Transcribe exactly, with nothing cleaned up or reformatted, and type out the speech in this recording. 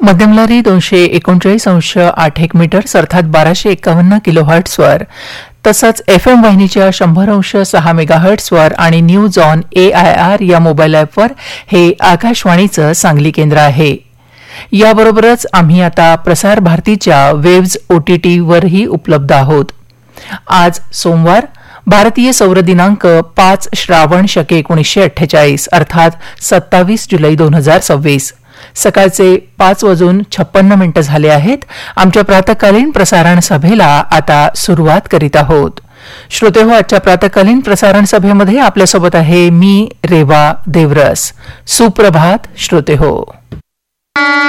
मध्यमलहरी दोनशे एकोणचाळीस अंश आठ एक मीटर्स अर्थात बाराशे एक्कावन्न किलो हर्ट्सवर तसंच एफ एम वाहिनीच्या शंभर अंश सहा मेगा हर्ट्सवर आणि news on A I R या मोबाईल ॲपवर हे आकाशवाणीचं सांगली केंद्र आहे. याबरोबरच आम्ही आता प्रसार भारतीच्या वेव्ज ओटीटीवरही उपलब्ध आहोत. आज सोमवार, भारतीय सौर दिनांक पाच श्रावण शके एकोणीसशे अठ्ठेचाळीस अर्थात सत्तावीस जुलै दोन हजार सव्वीस. सकाळचे पाच वाजून छप्पन्न मिनिटं झाले आहेत. आमच्या प्रातकालीन प्रसारण सभेला आता सुरुवात करीत आहोत. श्रोतेहो, आजच्या प्रातकालीन प्रसारण सभेमध्ये आपल्यासोबत आहे मी रेवा देवरस. सुप्रभात श्रोतेहो.